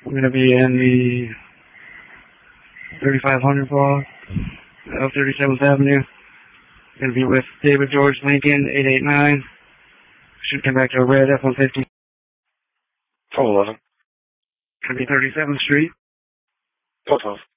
I'm going to be in the 3500 block of 37th Avenue. Going to be with David George Lincoln, 889. Should come back to a red F-150. 1211. Going to be 37th Street. 1212.